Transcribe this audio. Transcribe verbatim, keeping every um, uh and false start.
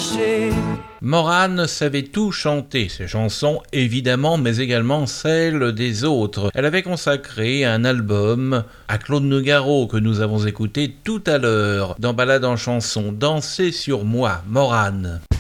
cacher. Morane savait tout chanter, ses chansons évidemment, mais également celles des autres. Elle avait consacré un album à Claude Nougaro que nous avons écouté tout à l'heure dans Balade en chanson. Dansez sur moi, Morane.